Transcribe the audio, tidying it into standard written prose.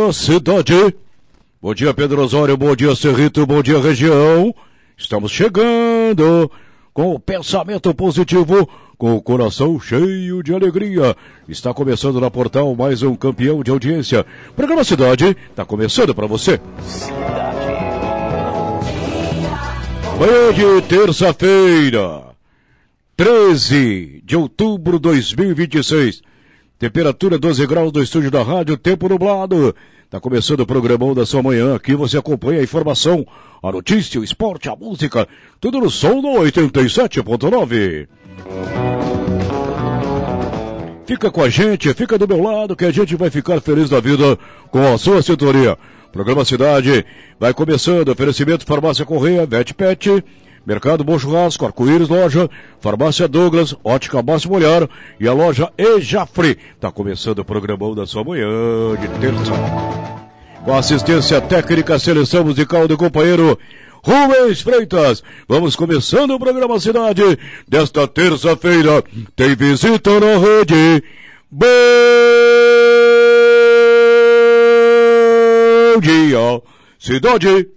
dia, cidade. Bom dia, Pedro Osório. Bom dia, Cerrito. Bom dia, região. Estamos chegando com o pensamento positivo, com o coração cheio de alegria. Está começando na Portal mais um campeão de audiência. Programa Cidade está começando para você. Manhã de terça-feira, 13 de outubro de 2026. Temperatura 12 graus no estúdio da rádio, tempo nublado. Está começando o programão da sua manhã. Aqui você acompanha a informação, a notícia, o esporte, a música. Tudo no som do 87.9. Fica com a gente, fica do meu lado que a gente vai ficar feliz da vida com a sua sintonia. Programa Cidade vai começando. Oferecimento Farmácia Correia, VetPet, Mercado Bom Churrasco, Arco-Íris Loja, Farmácia Douglas, Ótica Máximo Olhar e a loja Ejafre. Tá começando o programão da sua manhã de terça. Com assistência técnica, seleção musical do companheiro Rubens Freitas. Vamos começando o programa Cidade desta terça-feira. Tem visita na rede. Bom dia, Cidade.